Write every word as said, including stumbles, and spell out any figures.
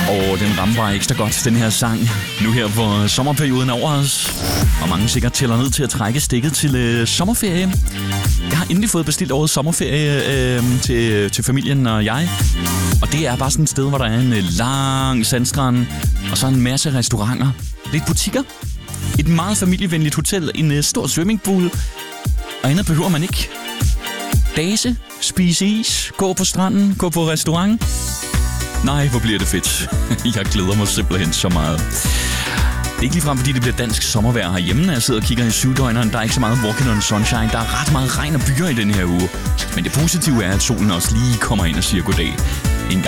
Og den rammer bare ekstra godt, den her sang. Nu her hvor sommerperioden er over os. Og mange sikkert tæller ned til at trække stikket til øh, sommerferie. Jeg har endelig fået bestilt årets sommerferie øh, til, til familien og jeg. Og det er bare sådan et sted, hvor der er en øh, lang sandstrand. Og så en masse restauranter. Lidt butikker. Et meget familievenligt hotel. En øh, stor swimmingpool. Og andet behøver man ikke. Dase, spise is, gå på stranden, gå på restaurant. Nej, hvor bliver det fedt. Jeg glæder mig simpelthen så meget. Det er ikke ligefrem, fordi det bliver dansk sommervejr herhjemme, når jeg sidder og kigger i syvdøgneren. Der er ikke så meget walking on sunshine. Der er ret meget regn og byer i den her uge. Men det positive er, at solen også lige kommer ind og siger goddag.